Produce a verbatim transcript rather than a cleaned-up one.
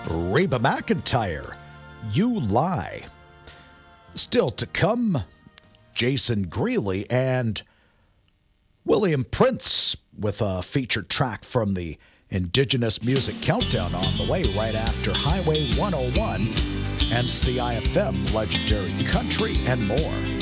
Reba McEntire, You Lie. Still to come, Jason Greeley and William Prince with a featured track from the Indigenous Music Countdown on the way right after Highway one oh one and C I F M Legendary Country and more.